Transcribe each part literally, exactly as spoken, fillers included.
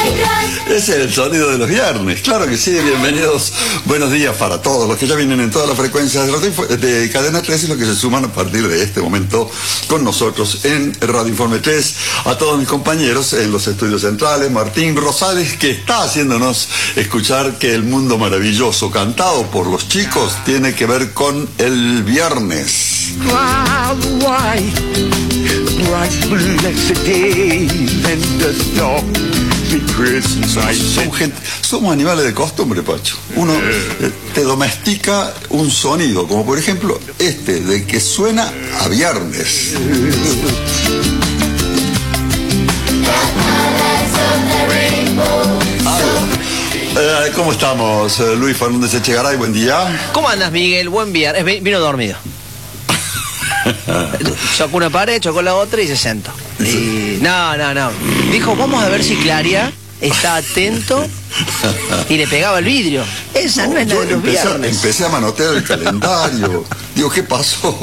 Ese es el sonido de los viernes, claro que sí, bienvenidos, buenos días para todos los que ya vienen en todas las frecuencias de, Radio, de Cadena tres y los que se suman a partir de este momento con nosotros en Radio Informe tres, a todos mis compañeros en los estudios centrales, Martín Rosales, que está haciéndonos escuchar que el mundo maravilloso cantado por los chicos tiene que ver con el viernes. Somos, gente, somos animales de costumbre, Pacho. Uno eh, te domestica un sonido, como por ejemplo este, de que suena a viernes. Eh, ¿Cómo estamos, eh, Luis Fernández Echegaray? Buen día. ¿Cómo andas, Miguel? Buen viernes. Vino dormido. Chocó una pared, chocó la otra y se sentó. Y... No, no, no. Dijo, vamos a ver si Claria está atento y le pegaba el vidrio. Esa no, no es la de los empecé, viernes. Empecé a manotear el calendario. Digo, ¿qué pasó?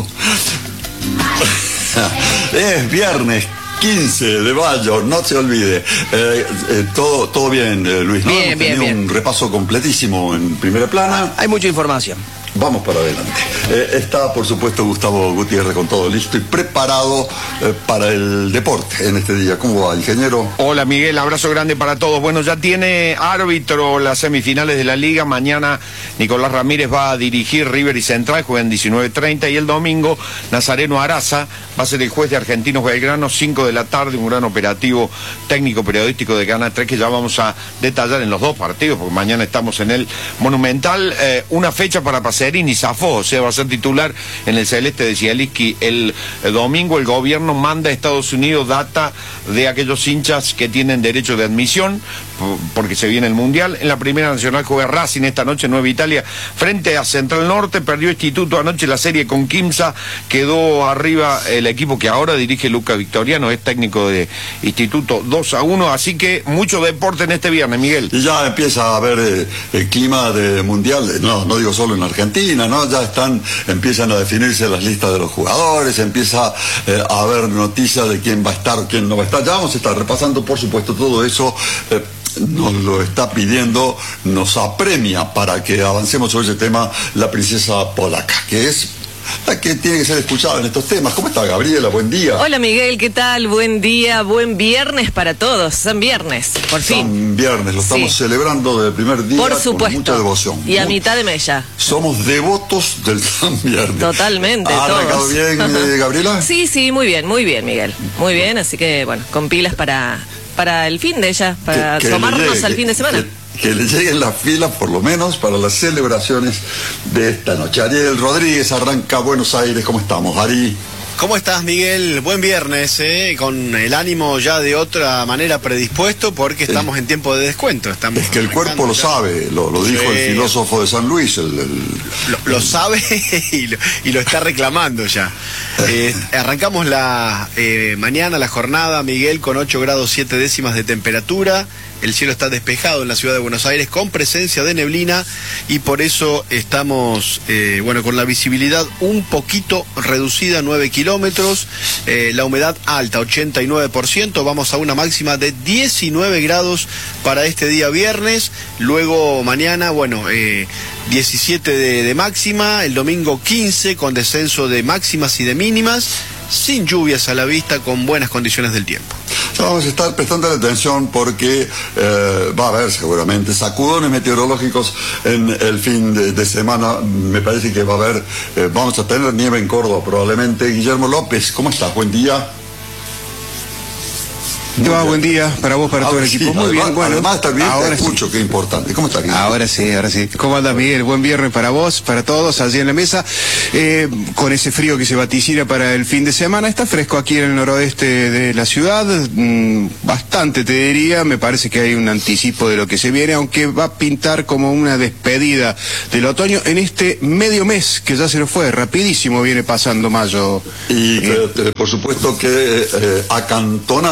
Es viernes quince de mayo, no se olvide. Eh, eh, todo, todo bien, eh, Luis, ¿no? Bien, Hemos bien, tenido bien. un repaso completísimo en primera plana. Hay mucha información. Vamos para adelante. Eh, está, por supuesto, Gustavo Gutiérrez con todo listo y preparado eh, para el deporte en este día. ¿Cómo va, ingeniero? Hola, Miguel, abrazo grande para todos. Bueno, ya tiene árbitro las semifinales de la Liga. Mañana Nicolás Ramírez va a dirigir River y Central, juegan diecinueve treinta, y el domingo Nazareno Araza va a ser el juez de Argentinos Belgrano, cinco de la tarde, un gran operativo técnico periodístico de Cadena tres que ya vamos a detallar en los dos partidos, porque mañana estamos en el Monumental. Eh, una fecha para Pacerini, zafó, o sea, va a ser titular en el celeste de Zielinski el, el domingo. El gobierno manda a Estados Unidos data de aquellos hinchas que tienen derecho de admisión, porque se viene el Mundial. En la Primera Nacional juega Racing esta noche, Nueva Italia, frente a Central Norte. Perdió Instituto anoche la serie con Quimsa, quedó arriba el equipo que ahora dirige Luca Victoriano, es técnico de Instituto, dos a uno, así que mucho deporte en este viernes, Miguel. Y ya empieza a haber eh, el clima de mundial, no, no digo solo en Argentina, ¿no? Ya están, empiezan a definirse las listas de los jugadores, empieza eh, a haber noticias de quién va a estar, quién no va a estar. Ya vamos a estar repasando, por supuesto, todo eso. Eh, nos lo está pidiendo, nos apremia para que avancemos sobre ese tema la princesa polaca, que es la que tiene que ser escuchada en estos temas. ¿Cómo está, Gabriela? Buen día. Hola, Miguel, ¿qué tal? Buen día, buen viernes para todos. San Viernes, por fin. San Viernes, lo estamos Sí. celebrando desde el primer día Por supuesto. con mucha devoción. Y a Muy- mitad de mes ya. Somos devotos del San Viernes. Totalmente, ¿Ha arrancado todos. bien, eh, Gabriela? Sí, sí, muy bien, muy bien, Miguel. Muy bien, así que, bueno, con pilas para, para el fin de ella, para Que- que le tomarnos llegue, al que- fin de semana. Que, que le lleguen las filas, por lo menos, para las celebraciones de esta noche. Ariel Rodríguez arranca Buenos Aires. ¿Cómo estamos, Ari? ¿Cómo estás, Miguel? Buen viernes, ¿eh? Con el ánimo ya de otra manera predispuesto porque estamos en tiempo de descuento. Estamos Es que el cuerpo lo ya. sabe, lo, lo dijo Sí. el filósofo de San Luis. El, el- Lo, lo sabe y lo, y lo está reclamando ya. Eh, arrancamos la eh, mañana la jornada, Miguel, con ocho grados siete décimas de temperatura. El cielo está despejado en la ciudad de Buenos Aires con presencia de neblina y por eso estamos, eh, bueno, con la visibilidad un poquito reducida, nueve kilómetros, eh, la humedad alta, ochenta y nueve por ciento, vamos a una máxima de diecinueve grados para este día viernes, luego mañana, bueno, eh, diecisiete de, de máxima, el domingo quince con descenso de máximas y de mínimas, sin lluvias a la vista, con buenas condiciones del tiempo. Ya vamos a estar prestando atención porque eh, va a haber seguramente sacudones meteorológicos en el fin de, de semana. Me parece que va a haber, eh, vamos a tener nieve en Córdoba probablemente. Guillermo López, ¿cómo estás? Buen día. ¿Qué va? Buen día para vos, para todo el Sí, equipo. Muy además, bien, bueno. Además, está bien, ahora te sí. escucho, qué importante. ¿Cómo estás, Guillermo? Ahora sí, ahora sí. ¿Cómo andas, Miguel? Buen viernes para vos, para todos, allí en la mesa. Eh, con ese frío que se vaticina para el fin de semana, está fresco aquí en el noroeste de la ciudad. Mm, bastante, te diría. Me parece que hay un anticipo de lo que se viene, aunque va a pintar como una despedida del otoño en este medio mes que ya se nos fue. Rapidísimo viene pasando mayo. Y Eh, que, eh, por supuesto que eh, acantonate en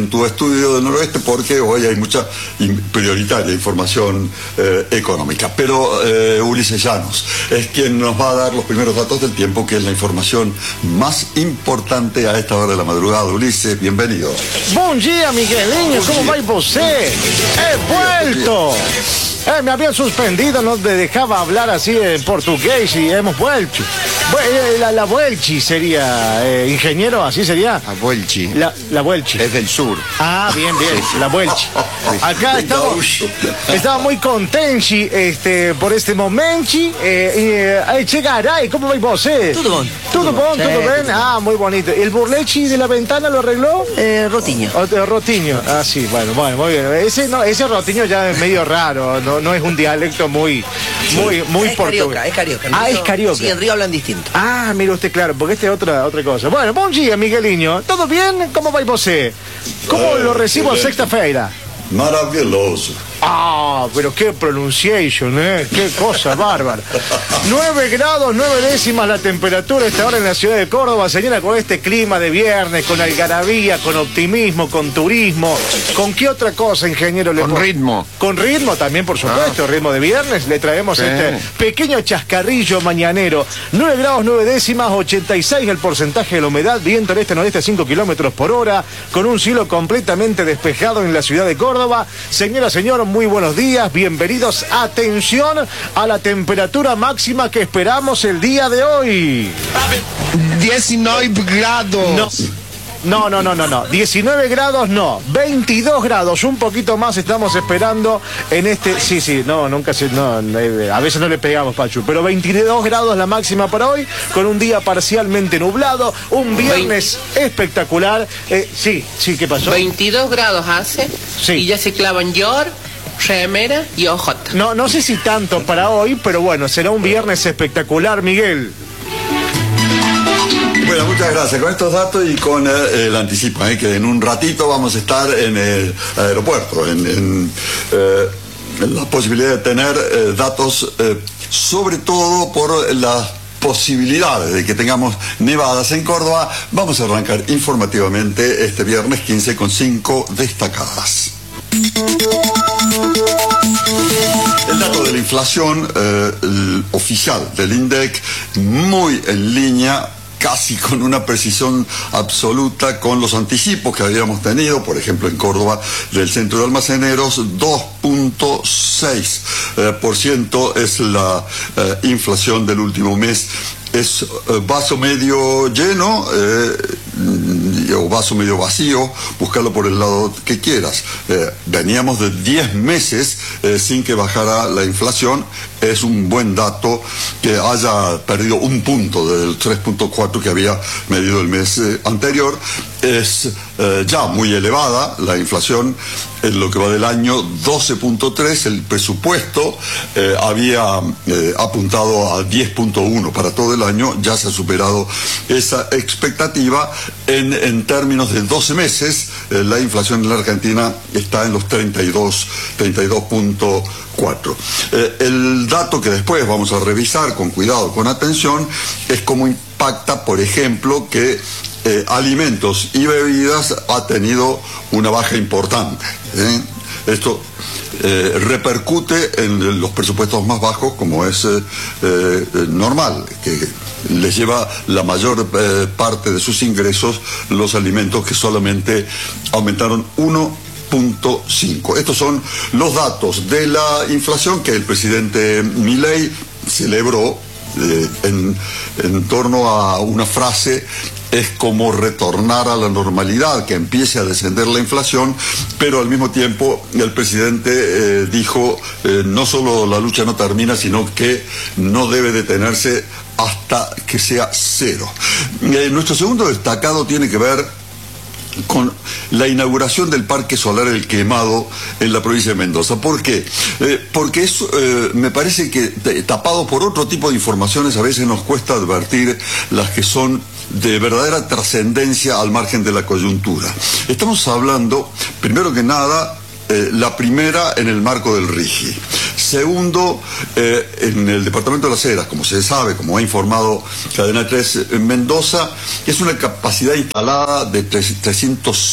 en tu estudio del noroeste porque hoy hay mucha in- prioritaria información eh, económica. Pero eh, Ulises Llanos es quien nos va a dar los primeros datos del tiempo, que es la información más importante a esta hora de la madrugada. Ulises, bienvenido. Bom dia, Miguelinho, Bom como dia. vai você? He vuelto! Eh, me habían suspendido, no te dejaba hablar así en portugués y hemos vuelto. Bu- eh, La, la Vuelchi sería, eh, ingeniero, así sería. A Vuelchi. La, la Vuelchi. Es del sur. Ah, bien, bien, la Vuelchi. Acá estamos, estamos muy contentos este, por este momento. Eh, eh, che, caray, ¿cómo va você? Tudo bom. Tudo Tudo bom, bom. tudo Sí, bien. tudo Ah, muy bonito. ¿El burlechi de la ventana lo arregló? Eh, Rotiño. O- de Rotiño, ah sí, bueno, bueno, muy bien. Ese no, ese Rotiño ya es medio raro, no, no es un dialecto muy, muy, muy es portugués. carioca, es carioca. En Ah, Río- es carioca. Sí, en Río hablan distinto. Ah, mire usted, claro, porque esta es otra, otra cosa. Bueno, bom dia, Miguelinho. ¿Todo bien? ¿Cómo va você? ¿Cómo Eh, lo recibo excelente. sexta-feira? Maravilloso. Ah, pero qué pronunciation, ¿eh? Qué cosa bárbara. nueve grados, nueve décimas la temperatura a esta hora en la ciudad de Córdoba, señora, con este clima de viernes, con algarabía, con optimismo, con turismo. ¿Con qué otra cosa, ingeniero? le Con puedo- ritmo. Con ritmo también, por supuesto, ritmo de viernes. Le traemos Sí. este pequeño chascarrillo mañanero. nueve grados, nueve décimas, ochenta y seis el porcentaje de la humedad, viento del este-noreste a cinco kilómetros por hora, con un cielo completamente despejado en la ciudad de Córdoba. Señora, señor, muy buenos días, bienvenidos. Atención a la temperatura máxima que esperamos el día de hoy. diecinueve grados. No, no, no, no, no. diecinueve grados no. veintidós grados, un poquito más estamos esperando en este. Sí, sí, no, nunca se. No, eh, a veces no le pegamos, Pachu. Pero veintidós grados la máxima para hoy, con un día parcialmente nublado, un viernes espectacular. Eh, sí, sí, ¿qué pasó? veintidós grados hace Sí. y ya se clavan yor, remera y ojota. No, no sé si tanto para hoy, pero bueno, será un viernes espectacular, Miguel. Bueno, muchas gracias. Con estos datos y con eh, el anticipo, eh, que en un ratito vamos a estar en el aeropuerto, en, en, eh, en la posibilidad de tener eh, datos, eh, sobre todo por las posibilidades de que tengamos nevadas en Córdoba. Vamos a arrancar informativamente este viernes quince con cinco destacadas. El dato de la inflación eh, el oficial del INDEC, muy en línea, casi con una precisión absoluta con los anticipos que habíamos tenido, por ejemplo en Córdoba, del Centro de Almaceneros, dos punto seis por ciento es la eh, inflación del último mes. Es eh, vaso medio lleno eh, o vaso medio vacío, buscarlo por el lado que quieras. Eh, veníamos de diez meses eh, sin que bajara la inflación. Es un buen dato que haya perdido un punto del tres punto cuatro que había medido el mes eh, anterior. Es eh, ya muy elevada la inflación en lo que va del año, doce punto tres. El presupuesto eh, había eh, apuntado a diez punto uno para todo el año. Ya se ha superado esa expectativa. En, en términos de doce meses, eh, la inflación en la Argentina está en los treinta y dos punto cuatro. Eh, el dato que después vamos a revisar con cuidado, con atención, es cómo impacta, por ejemplo, que eh, alimentos y bebidas ha tenido una baja importante. ¿eh? Esto eh, repercute en los presupuestos más bajos, como es eh, eh, normal, que les lleva la mayor eh, parte de sus ingresos los alimentos, que solamente aumentaron uno punto cinco. Estos son los datos de la inflación que el presidente Milei celebró eh, en, en torno a una frase: es como retornar a la normalidad, que empiece a descender la inflación, pero al mismo tiempo el presidente eh, dijo eh, no solo la lucha no termina, sino que no debe detenerse hasta que sea cero. Eh, nuestro segundo destacado tiene que ver con la inauguración del Parque Solar El Quemado en la provincia de Mendoza. ¿Por qué? Eh, porque eso eh, me parece que eh, tapado por otro tipo de informaciones a veces nos cuesta advertir las que son de verdadera trascendencia al margen de la coyuntura. Estamos hablando, primero que nada, eh, la primera en el marco del RIGI. Segundo, eh, en el departamento de Las Heras, como se sabe, como ha informado Cadena tres en Mendoza, es una capacidad instalada de trescientos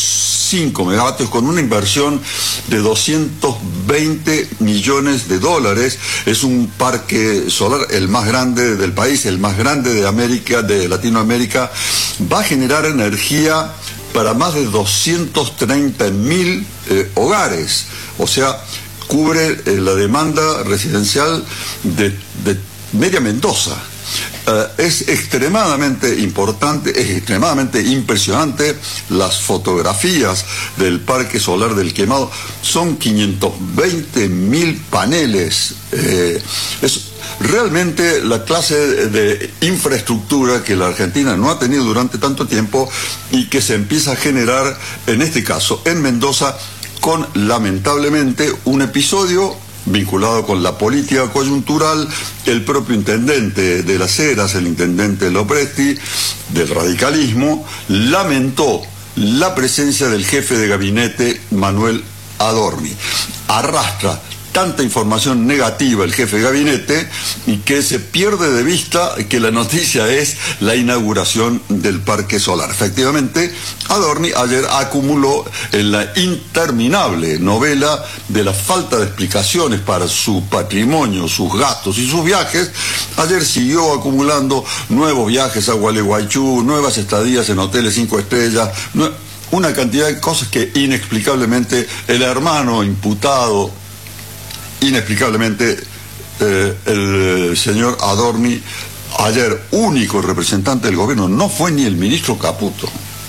cinco megavatios con una inversión de doscientos veinte millones de dólares. Es un parque solar el más grande del país, el más grande de América, de Latinoamérica. Va a generar energía para más de doscientos treinta mil eh, hogares. O sea, cubre eh, la demanda residencial de, de media Mendoza. Uh, es extremadamente importante, es extremadamente impresionante. Las fotografías del Parque Solar del Quemado son quinientos veinte mil paneles. Eh, es realmente la clase de infraestructura que la Argentina no ha tenido durante tanto tiempo y que se empieza a generar, en este caso, en Mendoza, con lamentablemente un episodio vinculado con la política coyuntural. El propio intendente de Las Heras, el intendente Lopresti, del radicalismo, lamentó la presencia del jefe de gabinete Manuel Adorni. Arrastra tanta información negativa el jefe de gabinete y que se pierde de vista que la noticia es la inauguración del Parque Solar. Efectivamente, Adorni ayer acumuló en la interminable novela de la falta de explicaciones para su patrimonio, sus gastos y sus viajes. Ayer siguió acumulando nuevos viajes a Gualeguaychú, nuevas estadías en hoteles cinco estrellas, una cantidad de cosas que inexplicablemente el hermano imputado Inexplicablemente, eh, el señor Adorni, ayer único representante del gobierno, no fue ni el ministro Caputo.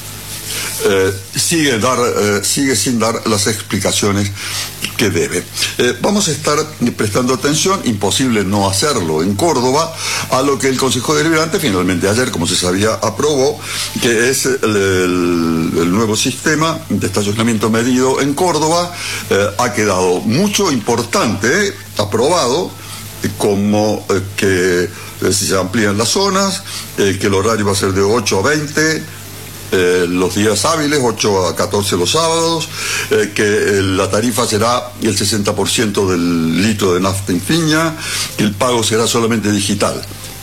Eh, sigue, dar, eh, sigue sin dar las explicaciones que debe. Eh, vamos a estar prestando atención, imposible no hacerlo, en Córdoba, a lo que el Consejo Deliberante finalmente ayer, como se sabía, aprobó, que es el, el, el nuevo sistema de estacionamiento medido en Córdoba. Eh, ha quedado mucho importante, eh, aprobado, eh, como eh, que eh, se amplían las zonas, eh, que el horario va a ser de ocho a veinte, Eh, los días hábiles, ocho a catorce los sábados, eh, que eh, la tarifa será el sesenta por ciento del litro de nafta infinia, que el pago será solamente digital.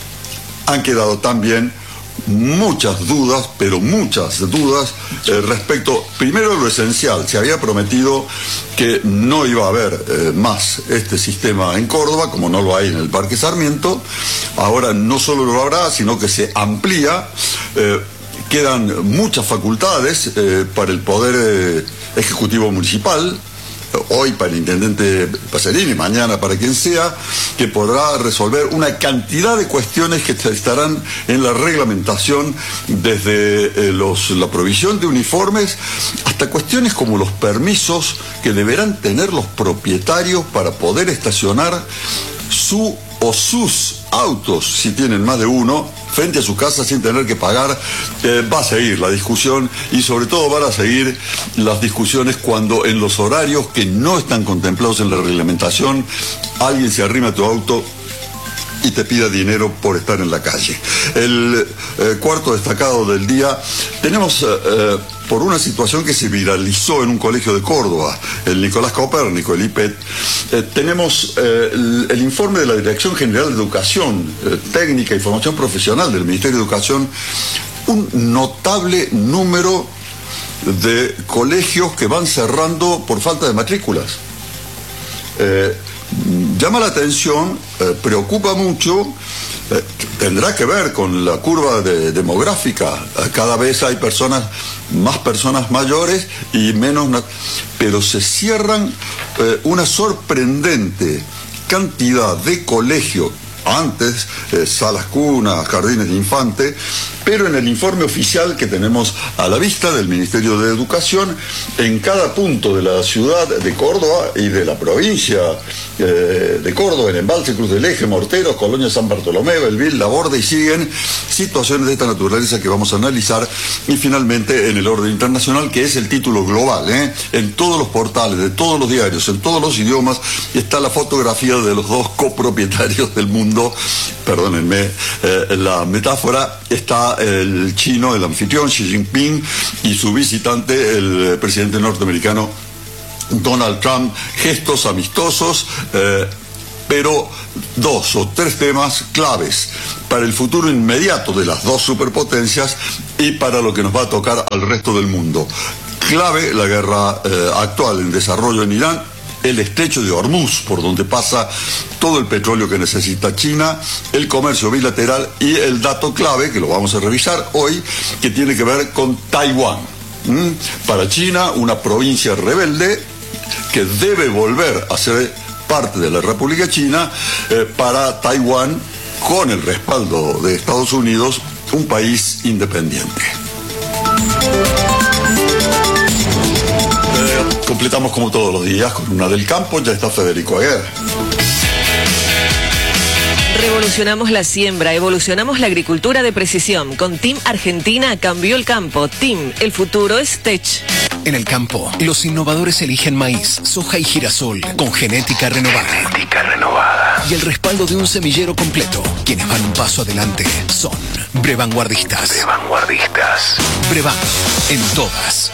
Han quedado también muchas dudas, pero muchas dudas eh, respecto, primero, lo esencial. Se había prometido que no iba a haber eh, más este sistema en Córdoba, como no lo hay en el Parque Sarmiento. Ahora no solo lo habrá, sino que se amplía. eh, Quedan muchas facultades eh, para el Poder eh, Ejecutivo Municipal, hoy para el intendente Pacerini, mañana para quien sea, que podrá resolver una cantidad de cuestiones que estarán en la reglamentación, desde eh, los, la provisión de uniformes hasta cuestiones como los permisos que deberán tener los propietarios para poder estacionar su o sus autos, si tienen más de uno, frente a su casa sin tener que pagar. Eh, va a seguir la discusión, y sobre todo van a seguir las discusiones cuando en los horarios que no están contemplados en la reglamentación alguien se arrima a tu auto y te pida dinero por estar en la calle. El eh, cuarto destacado del día, tenemos eh, por una situación que se viralizó en un colegio de Córdoba, el Nicolás Copérnico, el I P E T, eh, tenemos eh, el, el informe de la Dirección General de Educación eh, Técnica y Formación Profesional del Ministerio de Educación, un notable número de colegios que van cerrando por falta de matrículas. Eh, llama la atención, eh, preocupa mucho, eh, tendrá que ver con la curva de, demográfica. Eh, cada vez hay personas, más personas mayores y menos, pero se cierran eh, una sorprendente cantidad de colegios, antes eh, salas cunas, jardines de infante, pero en el informe oficial que tenemos a la vista del Ministerio de Educación, en cada punto de la ciudad de Córdoba y de la provincia eh, de Córdoba, en Embalse, Cruz del Eje, Morteros, Colonia San Bartolomé, Belville, La Borda, y siguen situaciones de esta naturaleza que vamos a analizar. Y finalmente, en el orden internacional, que es el título global, ¿eh? En todos los portales, de todos los diarios, en todos los idiomas, está la fotografía de los dos copropietarios del mundo. Perdónenme eh, la metáfora. Está el chino, el anfitrión Xi Jinping, y su visitante, el presidente norteamericano Donald Trump. Gestos amistosos, eh, pero dos o tres temas claves para el futuro inmediato de las dos superpotencias y para lo que nos va a tocar al resto del mundo. clave la guerra eh, actual en desarrollo en Irán, el estrecho de Hormuz, por donde pasa todo el petróleo que necesita China, el comercio bilateral y el dato clave, que lo vamos a revisar hoy, que tiene que ver con Taiwán. ¿Mm? Para China, una provincia rebelde que debe volver a ser parte de la República China, eh, para Taiwán, con el respaldo de Estados Unidos, un país independiente. Eh, completamos como todos los días con una del campo, ya está Federico Aguer. Revolucionamos la siembra, evolucionamos la agricultura de precisión. Con Team Argentina cambió el campo. Team, el futuro es Tech. En el campo, los innovadores eligen maíz, soja y girasol con genética renovada. Genética renovada. Y el respaldo de un semillero completo. Quienes van un paso adelante son Brevanguardistas. Brevanguardistas. Brevan, en todas.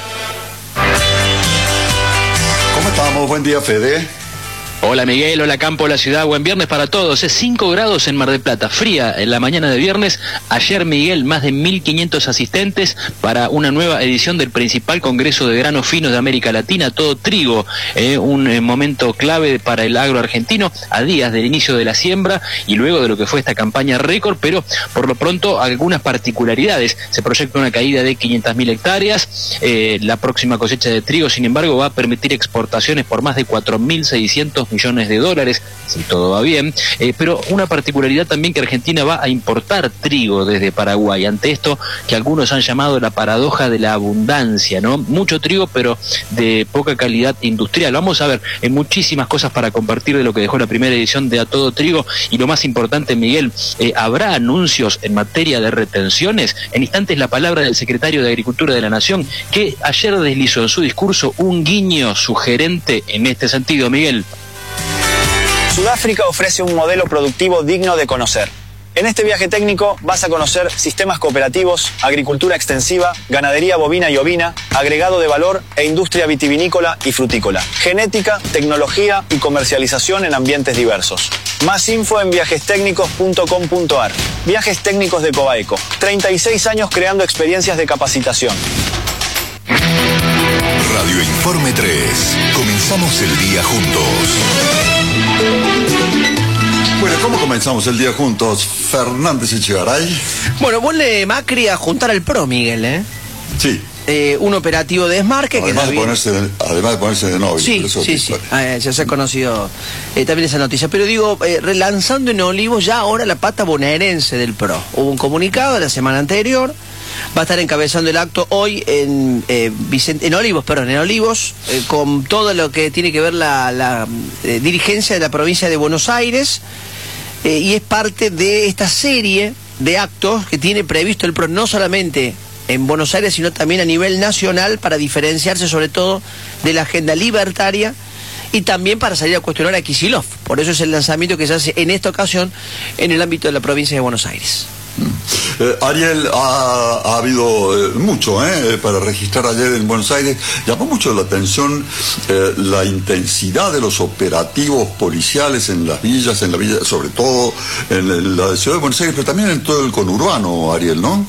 ¿Cómo estamos? Buen día, Fede. Hola Miguel, hola campo, hola ciudad, buen viernes para todos. Es cinco grados en Mar del Plata, fría en la mañana de viernes. Ayer Miguel, más de mil quinientos asistentes para una nueva edición del principal congreso de granos finos de América Latina, todo trigo, eh, un eh, momento clave para el agro argentino, a días del inicio de la siembra y luego de lo que fue esta campaña récord, pero por lo pronto algunas particularidades. Se proyecta una caída de quinientas mil hectáreas, eh, la próxima cosecha de trigo, sin embargo, va a permitir exportaciones por más de cuatro mil seiscientos millones de dólares, si todo va bien, eh, pero una particularidad también, que Argentina va a importar trigo desde Paraguay, ante esto que algunos han llamado la paradoja de la abundancia, ¿no? Mucho trigo, pero de poca calidad industrial. Vamos a ver, en muchísimas cosas para compartir de lo que dejó la primera edición de A Todo Trigo, y lo más importante, Miguel, eh, ¿habrá anuncios en materia de retenciones? En instantes la palabra del secretario de Agricultura de la Nación, que ayer deslizó en su discurso un guiño sugerente en este sentido, Miguel. Sudáfrica ofrece un modelo productivo digno de conocer. En este viaje técnico vas a conocer sistemas cooperativos, agricultura extensiva, ganadería bovina y ovina, agregado de valor e industria vitivinícola y frutícola, genética, tecnología y comercialización en ambientes diversos. Más info en viajes técnicos punto com punto a r. Viajes Técnicos de Cobaeco. treinta y seis años creando experiencias de capacitación. Radio Informe tres. Comenzamos el día juntos. Bueno, ¿cómo comenzamos el día juntos? Fernández Echegaray. Bueno, vuelve Macri a juntar al PRO, Miguel, ¿eh? Sí. Eh, un operativo de desmarque además que de ponerse de, además de ponerse de novio. Sí, sí, sí. Ah, ya se ha conocido eh, también esa noticia. Pero digo, eh, relanzando en Olivos ya ahora la pata bonaerense del PRO. Hubo un comunicado la semana anterior. Va a estar encabezando el acto hoy en eh, Vicente, en Olivos, perdón, en Olivos, eh, con todo lo que tiene que ver la, la eh, dirigencia de la provincia de Buenos Aires, eh, y es parte de esta serie de actos que tiene previsto el PRO, no solamente en Buenos Aires, sino también a nivel nacional, para diferenciarse sobre todo de la agenda libertaria y también para salir a cuestionar a Kicillof. Por eso es el lanzamiento que se hace en esta ocasión en el ámbito de la provincia de Buenos Aires. Eh, Ariel, ha, ha habido eh, mucho eh, para registrar ayer en Buenos Aires. Llamó mucho la atención eh, la intensidad de los operativos policiales en las villas, en la villa, sobre todo en la ciudad de Buenos Aires, pero también en todo el conurbano, Ariel, ¿no?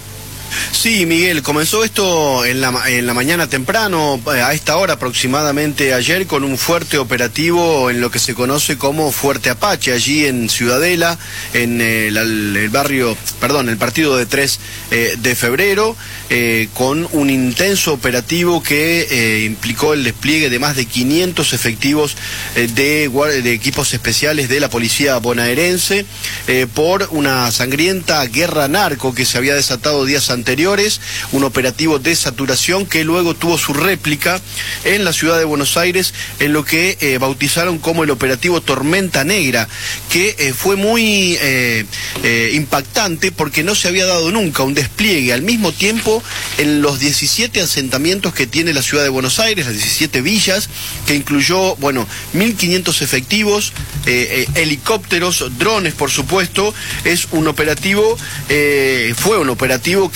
Sí, Miguel, comenzó esto en la, en la mañana temprano, a esta hora aproximadamente ayer, con un fuerte operativo en lo que se conoce como Fuerte Apache, allí en Ciudadela, en el, el barrio, perdón, el partido de tres eh, de febrero, eh, con un intenso operativo que eh, implicó el despliegue de más de quinientos efectivos eh, de, de equipos especiales de la policía bonaerense, eh, por una sangrienta guerra narco que se había desatado días anteriores, un operativo de saturación que luego tuvo su réplica en la ciudad de Buenos Aires en lo que eh, bautizaron como el operativo Tormenta Negra, que eh, fue muy eh, eh, impactante porque no se había dado nunca un despliegue al mismo tiempo en los diecisiete asentamientos que tiene la ciudad de Buenos Aires, las diecisiete villas, que incluyó, bueno, mil quinientos efectivos, eh, eh, helicópteros, drones, por supuesto. Es un operativo, eh, fue un operativo que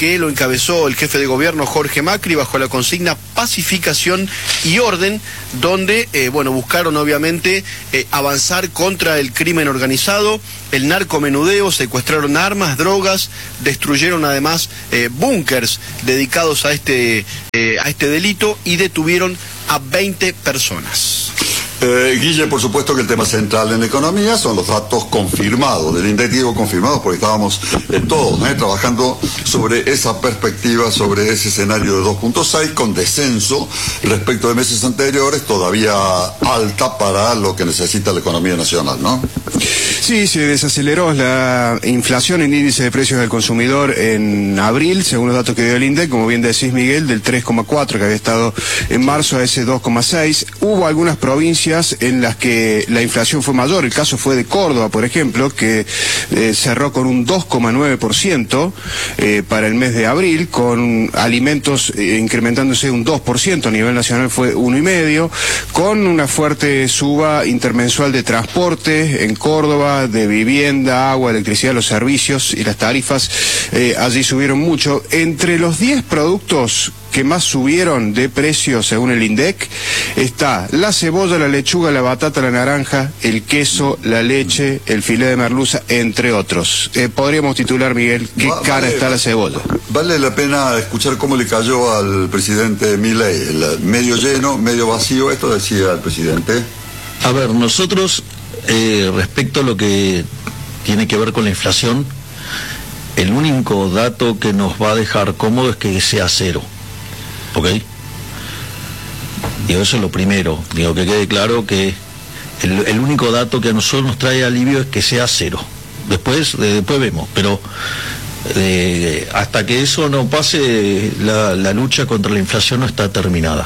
que lo encabezó el jefe de gobierno Jorge Macri bajo la consigna pacificación y orden, donde eh, bueno, buscaron obviamente eh, avanzar contra el crimen organizado, el narcomenudeo, secuestraron armas, drogas, destruyeron además eh, búnkers dedicados a este, eh, a este delito y detuvieron a veinte personas. Eh, Guille, por supuesto que el tema central en economía son los datos confirmados, del INDEC digo confirmados porque estábamos eh, todos eh, trabajando sobre esa perspectiva, sobre ese escenario de dos punto seis con descenso respecto de meses anteriores, todavía alta para lo que necesita la economía nacional, ¿no? Sí, se desaceleró la inflación en índice de precios del consumidor en abril, según los datos que dio el INDEC, como bien decís Miguel, del tres coma cuatro que había estado en marzo a ese dos coma seis. Hubo algunas provincias en las que la inflación fue mayor, el caso fue de Córdoba, por ejemplo, que eh, cerró con un dos coma nueve por ciento eh, para el mes de abril, con alimentos eh, incrementándose un dos por ciento, a nivel nacional fue uno coma cinco por ciento, con una fuerte suba intermensual de transporte en Córdoba, de vivienda, agua, electricidad, los servicios y las tarifas eh, allí subieron mucho. Entre los diez productos que más subieron de precio según el INDEC está la cebolla, la lechuga, la batata, la naranja, el queso, la leche, el filé de merluza, entre otros. Eh, podríamos titular, Miguel, qué Va, cara vale, está la cebolla. Vale la pena escuchar cómo le cayó al presidente Milei, el medio lleno, medio vacío, esto decía el presidente. A ver, nosotros eh, respecto a lo que tiene que ver con la inflación, el único dato que nos va a dejar cómodo es que sea cero. ¿Ok? Digo, eso es lo primero. Digo, que quede claro que el, el único dato que a nosotros nos trae alivio es que sea cero. Después, eh, después vemos, pero eh, hasta que eso no pase, la, la lucha contra la inflación no está terminada.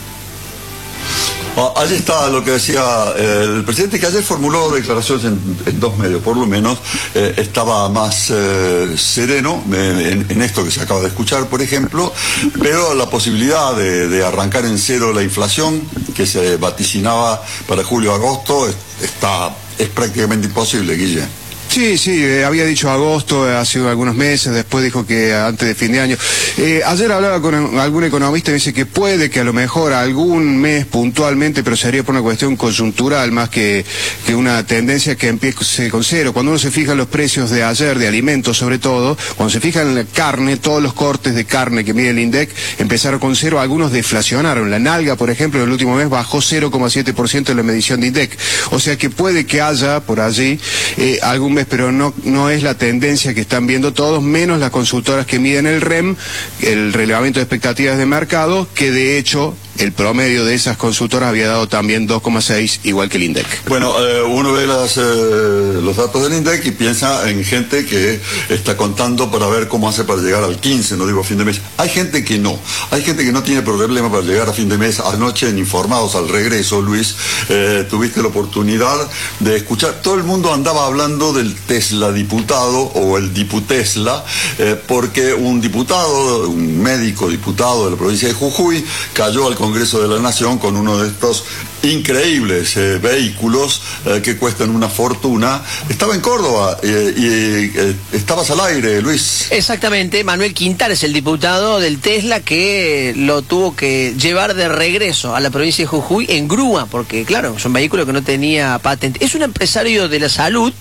Ah, allí está lo que decía eh, el presidente, que ayer formuló declaraciones en, en dos medios, por lo menos, eh, estaba más eh, sereno en, en esto que se acaba de escuchar, por ejemplo, pero la posibilidad de, de arrancar en cero la inflación, que se vaticinaba para julio-agosto, está, es prácticamente imposible, Guille. Sí, sí, eh, había dicho agosto eh, hace algunos meses, después dijo que antes de fin de año. Eh, ayer hablaba con algún economista y me dice que puede que a lo mejor algún mes puntualmente, pero sería por una cuestión coyuntural más que, que una tendencia que empiece con cero. Cuando uno se fija en los precios de ayer, de alimentos sobre todo, cuando se fija en la carne, todos los cortes de carne que mide el INDEC empezaron con cero, algunos deflacionaron. La nalga, por ejemplo, en el último mes bajó cero coma siete por ciento en la medición de INDEC. O sea que puede que haya por allí eh, algún mes, pero no, no es la tendencia que están viendo todos, menos las consultoras que miden el R E M, el relevamiento de expectativas de mercado, que de hecho el promedio de esas consultoras había dado también dos coma seis, igual que el INDEC. Bueno, eh, uno ve las, eh, los datos del INDEC y piensa en gente que está contando para ver cómo hace para llegar al quince, no digo a fin de mes. Hay gente que no, hay gente que no tiene problema para llegar a fin de mes. Anoche en Informados al regreso, Luis, eh, tuviste la oportunidad de escuchar, todo el mundo andaba hablando del Tesla diputado o el diputesla, eh, porque un diputado, un médico diputado de la provincia de Jujuy, cayó al Congreso de la Nación con uno de estos increíbles eh, vehículos eh, que cuestan una fortuna. Estaba en Córdoba eh, y eh, estabas al aire, Luis. Exactamente, Manuel Quintar es el diputado del Tesla que lo tuvo que llevar de regreso a la provincia de Jujuy en grúa, porque claro, es un vehículo que no tenía patente. Es un empresario de la salud,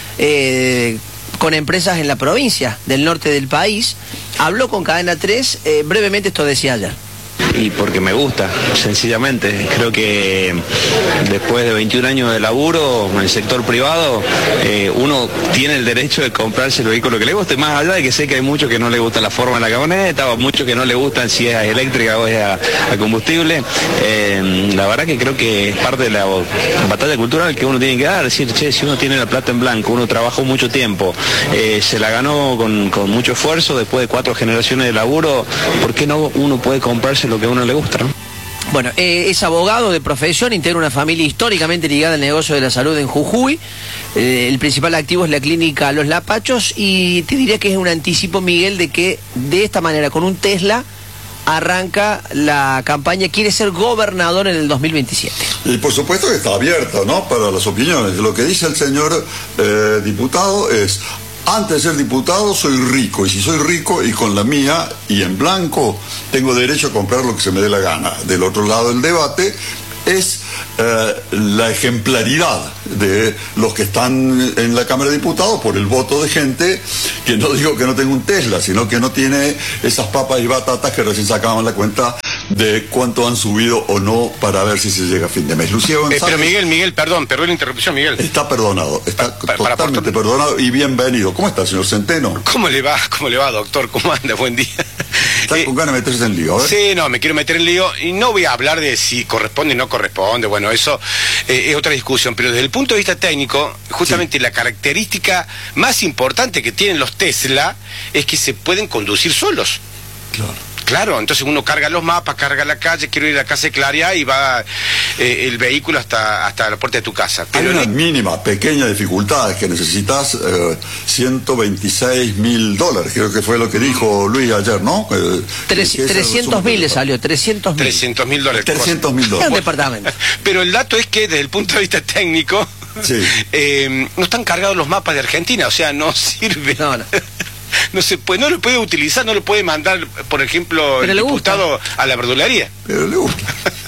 eh, con empresas en la provincia del norte del país. Habló con Cadena tres, eh, brevemente esto decía ayer. Y porque me gusta, sencillamente. Creo que después de veintiún años de laburo en el sector privado, eh, uno tiene el derecho de comprarse el vehículo que le guste, más allá de que sé que hay muchos que no le gusta la forma de la camioneta, o muchos que no le gustan si es eléctrica o es a, a combustible. Eh, la verdad que creo que es parte de la batalla cultural que uno tiene que dar, decir, che, si uno tiene la plata en blanco, uno trabajó mucho tiempo, eh, se la ganó con, con mucho esfuerzo, después de cuatro generaciones de laburo, ¿por qué no uno puede comprarse lo que a uno le gusta, ¿no? Bueno, eh, es abogado de profesión, integra una familia históricamente ligada al negocio de la salud en Jujuy. Eh, el principal activo es la clínica Los Lapachos y te diría que es un anticipo, Miguel, de que de esta manera, con un Tesla, arranca la campaña, quiere ser gobernador en el dos mil veintisiete. Y por supuesto que está abierta, ¿no?, para las opiniones. Lo que dice el señor eh, diputado es: antes de ser diputado soy rico, y si soy rico y con la mía y en blanco, tengo derecho a comprar lo que se me dé la gana. Del otro lado del debate es eh, la ejemplaridad de los que están en la Cámara de Diputados por el voto de gente que no digo que no tenga un Tesla, sino que no tiene esas papas y batatas que recién sacaban la cuenta de cuánto han subido o no para ver si se llega a fin de mes. Lucía González, eh, pero Miguel, Miguel, perdón, perdón la interrupción, Miguel. Está perdonado, está para, totalmente para, perdonado y bienvenido. ¿Cómo está, señor Centeno? ¿Cómo le va? ¿Cómo le va, doctor? ¿Cómo anda? Buen día. Está eh, con ganas de meterse en lío, ¿eh? Sí, no, me quiero meter en lío y no voy a hablar de si corresponde o no corresponde, bueno, eso eh, es otra discusión, pero desde el punto de vista técnico, justamente sí. La característica más importante que tienen los Tesla es que se pueden conducir solos. Claro. Claro, entonces uno carga los mapas, carga la calle, quiero ir a la casa de Claria y va eh, el vehículo hasta, hasta la puerta de tu casa. Pero hay una el... mínima, pequeña dificultad, es que necesitas eh, ciento veintiséis mil dólares, creo que fue lo que dijo Luis ayer, ¿no? Eh, trescientos mil le salió, trescientos mil. trescientos mil dólares. trescientos mil dólares. Es un departamento. Pero el dato es que desde el punto de vista técnico, sí. eh, no están cargados los mapas de Argentina, o sea, no sirve. No, no. No se puede, no lo puede utilizar, no lo puede mandar, por ejemplo, pero el le diputado gusta. A la verdulería. Pero le gusta.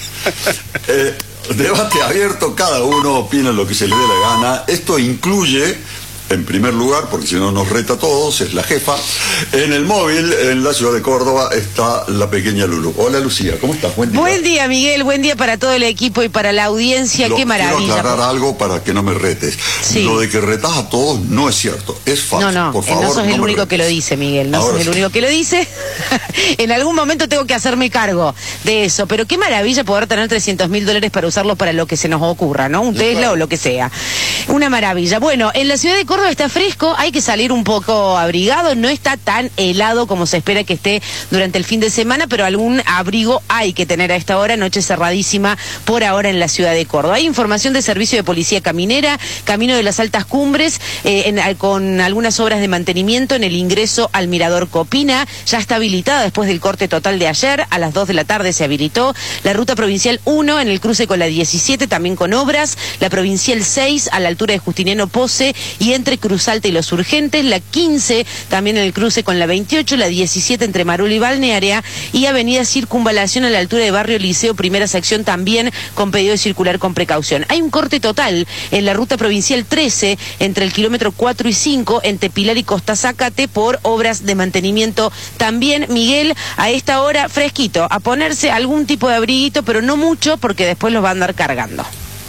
eh, debate abierto, cada uno opina lo que se le dé la gana. Esto incluye, en primer lugar, porque si no nos reta a todos, es la jefa, en el móvil, en la ciudad de Córdoba, está la pequeña Lulu. Hola, Lucía, ¿cómo estás? Buen día. Buen día, Miguel, buen día para todo el equipo y para la audiencia. Lo, Qué maravilla. Quiero aclarar por... algo para que no me retes. Sí. Lo de que retás a todos no es cierto, es falso. No, no, por favor, no sos no el único retes. Que lo dice, Miguel, no Ahora sos sí. el único que lo dice. En algún momento tengo que hacerme cargo de eso, pero qué maravilla poder tener trescientos mil dólares para usarlos para lo que se nos ocurra, ¿no? Un Tesla claro. o lo que sea. Una maravilla. Bueno, en la ciudad de Córdoba está fresco, hay que salir un poco abrigado, no está tan helado como se espera que esté durante el fin de semana, pero algún abrigo hay que tener a esta hora, noche cerradísima por ahora en la ciudad de Córdoba. Hay información de servicio de policía caminera, camino de las altas cumbres, eh, en, con algunas obras de mantenimiento en el ingreso al Mirador Copina, ya está habilitada después del corte total de ayer, a las dos de la tarde se habilitó, la ruta provincial uno en el cruce con la diecisiete también con obras, la provincial seis a la altura de Justiniano Pose y entre Cruz Alta y Los Urgentes, la quince también en el cruce con la veintiocho, la diecisiete entre Marul y Balnearia y avenida Circunvalación a la altura de Barrio Liceo, primera sección también con pedido de circular con precaución. Hay un corte total en la ruta provincial trece entre el kilómetro cuatro y cinco entre Pilar y Costa Zácate por obras de mantenimiento también. Miguel, a esta hora fresquito, a ponerse algún tipo de abriguito, pero no mucho porque después los va a andar cargando.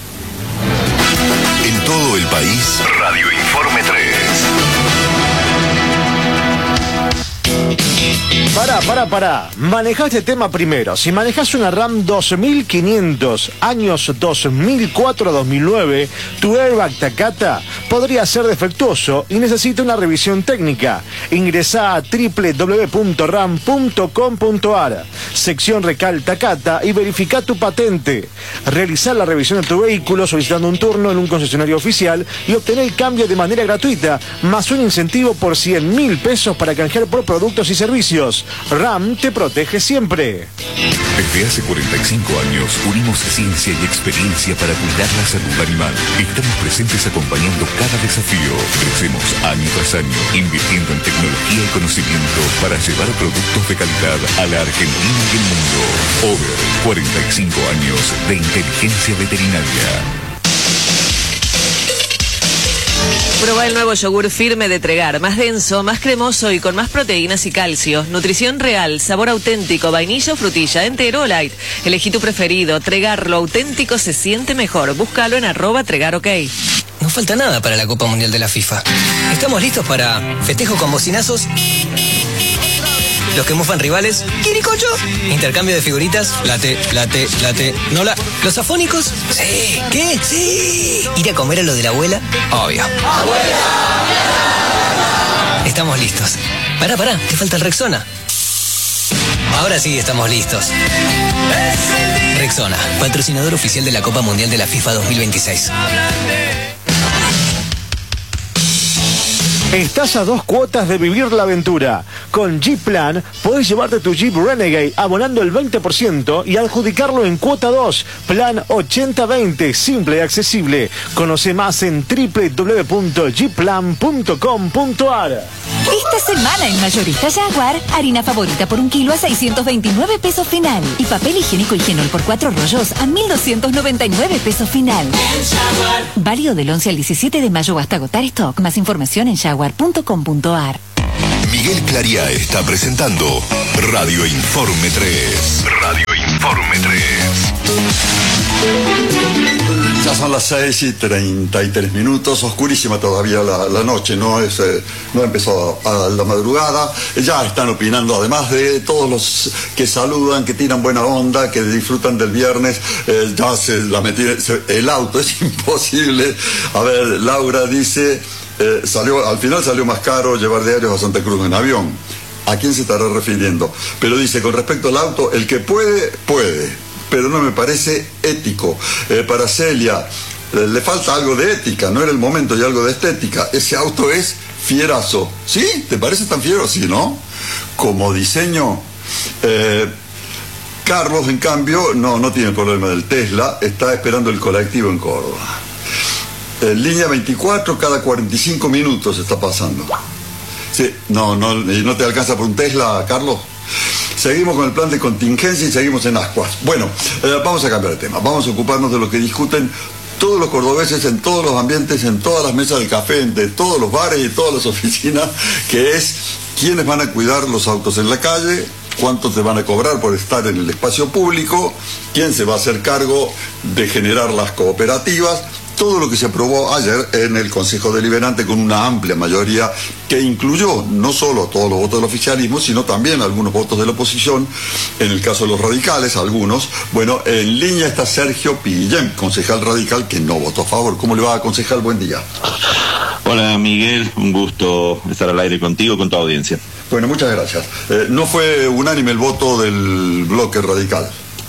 En todo el país, Radio Informe tres. Pará, pará, pará. Manejá este tema primero. Si manejás una RAM dos mil quinientos, años dos mil cuatro a dos mil nueve, tu airbag Takata podría ser defectuoso y necesita una revisión técnica. Ingresá a doble u doble u doble u punto ram punto com punto a r, sección Recal Takata y verificá tu patente. Realizá la revisión de tu vehículo solicitando un turno en un concesionario oficial y obtener el cambio de manera gratuita, más un incentivo por cien mil pesos para canjear por productos y servicios. RAM te protege siempre. Desde hace cuarenta y cinco años unimos ciencia y experiencia para cuidar la salud animal. Estamos presentes acompañando cada desafío. Crecemos año tras año, invirtiendo en tecnología y conocimiento para llevar productos de calidad a la Argentina y el mundo. Over, cuarenta y cinco años de inteligencia veterinaria. Proba el nuevo yogur firme de Tregar, más denso, más cremoso y con más proteínas y calcio. Nutrición real, sabor auténtico, vainilla o frutilla, entero o light. Elegí tu preferido. Tregar, lo auténtico se siente mejor. Búscalo en arroba Tregar OK. No falta nada para la Copa Mundial de la FIFA. Estamos listos para festejo con bocinazos, los que mufan rivales, quiricocho, intercambio de figuritas, late, late, late, no la... ¿Los afónicos? Sí. ¿Qué? Sí. ¿Ir a comer a lo de la abuela? Obvio. ¡Abuela! Estamos listos. Pará, pará, te falta el Rexona. Ahora sí estamos listos. Rexona, patrocinador oficial de la Copa Mundial de la FIFA dos mil veintiséis. Estás a dos cuotas de vivir la aventura. Con G-Plan podés llevarte tu Jeep Renegade abonando el veinte por ciento y adjudicarlo en cuota dos. Plan ochenta veinte, simple y accesible. Conoce más en doble u doble u doble u punto g plan punto com punto a r. Esta semana en Mayorista Jaguar, harina favorita por un kilo a seiscientos veintinueve pesos final. Y papel higiénico Higienol por cuatro rollos a mil doscientos noventa y nueve pesos final. Válido del once al diecisiete de mayo hasta agotar stock. Más información en jaguar punto com punto a r. Miguel Clariá está presentando Radio Informe tres. Radio Informe tres. Ya son las seis y treinta y tres minutos, oscurísima todavía la, la noche, no es eh, no empezó a, a la madrugada. Ya están opinando, además de todos los que saludan, que tiran buena onda, que disfrutan del viernes. Eh, ya se la metieron, el auto es imposible. A ver, Laura dice, eh, salió al final salió más caro llevar diarios a Santa Cruz en avión. ¿A quién se estará refiriendo? Pero dice, con respecto al auto, el que puede, puede. Pero no me parece ético. Eh, para Celia, eh, le falta algo de ética, no era el momento, y algo de estética. Ese auto es fierazo. ¿Sí? ¿Te parece tan fiero? Sí, ¿no? Como diseño. Eh, Carlos, en cambio, no, no tiene el problema del Tesla, está esperando el colectivo en Córdoba. Eh, línea veinticuatro, cada cuarenta y cinco minutos está pasando. Sí, no, no, ¿no te alcanza por un Tesla, Carlos? Seguimos con el plan de contingencia y seguimos en ascuas. Bueno, eh, vamos a cambiar de tema. Vamos a ocuparnos de lo que discuten todos los cordobeses en todos los ambientes, en todas las mesas del café, de todos los bares y todas las oficinas, que es quiénes van a cuidar los autos en la calle, cuánto te van a cobrar por estar en el espacio público, quién se va a hacer cargo de generar las cooperativas. Todo lo que se aprobó ayer en el Consejo Deliberante con una amplia mayoría que incluyó no solo todos los votos del oficialismo, sino también algunos votos de la oposición, en el caso de los radicales, algunos. Bueno, en línea está Sergio Pillén, concejal radical que no votó a favor. ¿Cómo le va, concejal? Buen día. Hola, Miguel, un gusto estar al aire contigo, con tu audiencia. Bueno, muchas gracias. Eh, no fue unánime el voto del bloque radical.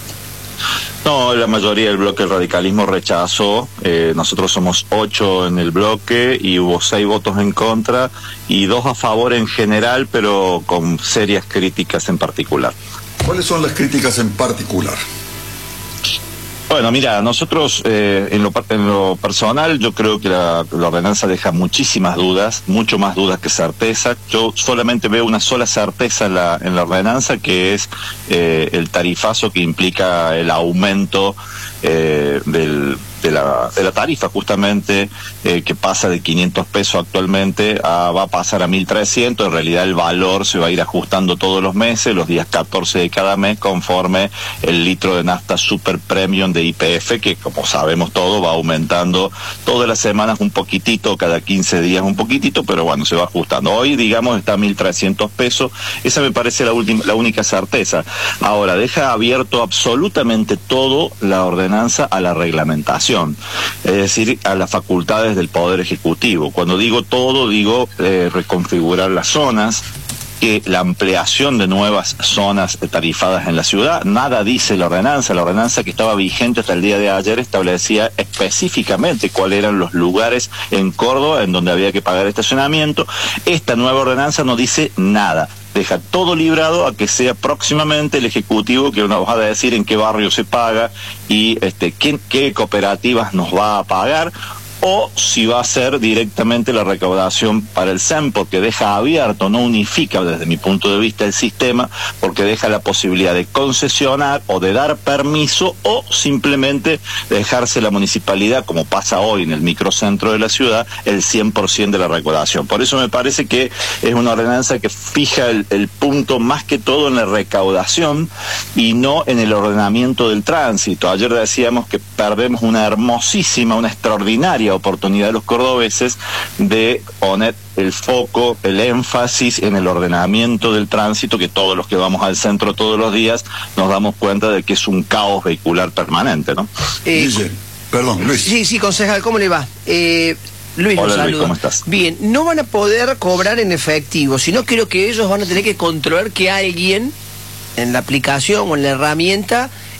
No, la mayoría del bloque del radicalismo rechazó. Eh, nosotros somos ocho en el bloque y hubo seis votos en contra y dos a favor en general, pero con serias críticas en particular. ¿Cuáles son las críticas en particular? Bueno, mira, nosotros eh, en, lo, en lo personal yo creo que la, la ordenanza deja muchísimas dudas, mucho más dudas que certeza. Yo solamente veo una sola certeza en la, en la ordenanza, que es eh, el tarifazo que implica el aumento eh, del... De la, de la tarifa justamente, eh, que pasa de quinientos pesos actualmente a, va a pasar a mil trescientos. En realidad el valor se va a ir ajustando todos los meses, los días catorce de cada mes, conforme el litro de nafta super premium de Y P F, que como sabemos todo va aumentando todas las semanas un poquitito, cada quince días un poquitito, pero bueno, se va ajustando. Hoy, digamos, está a mil trescientos pesos. Esa me parece la, última, la única certeza. Ahora, deja abierto absolutamente todo la ordenanza a la reglamentación, es decir, a las facultades del Poder Ejecutivo. Cuando digo todo, digo eh, reconfigurar las zonas, que la ampliación de nuevas zonas tarifadas en la ciudad. Nada dice la ordenanza. La ordenanza que estaba vigente hasta el día de ayer establecía específicamente cuáles eran los lugares en Córdoba en donde había que pagar estacionamiento. Esta nueva ordenanza no dice nada. Deja todo librado a que sea próximamente el Ejecutivo que nos va a decir en qué barrio se paga y este qué, qué cooperativas nos va a pagar, o si va a ser directamente la recaudación para el S E M, porque deja abierto, no unifica desde mi punto de vista el sistema, porque deja la posibilidad de concesionar o de dar permiso o simplemente dejarse la municipalidad, como pasa hoy en el microcentro de la ciudad, el cien por ciento de la recaudación. Por eso me parece que es una ordenanza que fija el, el punto más que todo en la recaudación y no en el ordenamiento del tránsito. Ayer decíamos que perdemos una hermosísima, una extraordinaria oportunidad de los cordobeses de poner el foco, el énfasis en el ordenamiento del tránsito, que todos los que vamos al centro todos los días nos damos cuenta de que es un caos vehicular permanente, ¿no? Eh, Perdón, Luis. Sí, sí, concejal, ¿cómo le va? Eh, Luis, Hola, los Luis, saludo. ¿cómo estás? Bien, no van a poder cobrar en efectivo, sino creo que ellos van a tener que controlar que alguien en la aplicación o en la herramienta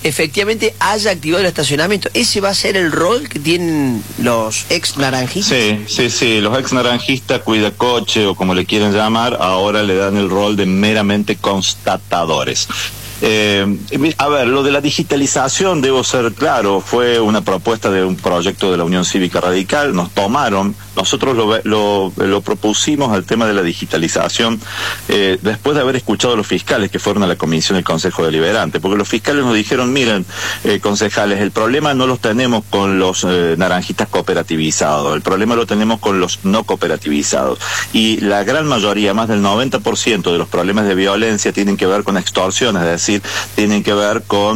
efectivamente haya activado el estacionamiento. ¿Ese va a ser el rol que tienen los ex naranjistas? Sí, sí, sí, los ex naranjistas, cuida coche o como le quieren llamar, ahora le dan el rol de meramente constatadores. Eh, a ver, lo de la digitalización, debo ser claro, fue una propuesta de un proyecto de la Unión Cívica Radical, nos tomaron, nosotros lo, lo, lo propusimos al tema de la digitalización eh, después de haber escuchado a los fiscales que fueron a la comisión del Consejo Deliberante, porque los fiscales nos dijeron, miren, eh, concejales, el problema no lo tenemos con los eh, naranjistas cooperativizados, el problema lo tenemos con los no cooperativizados, y la gran mayoría, más del noventa por ciento de los problemas de violencia tienen que ver con extorsiones, es decir, tienen que ver con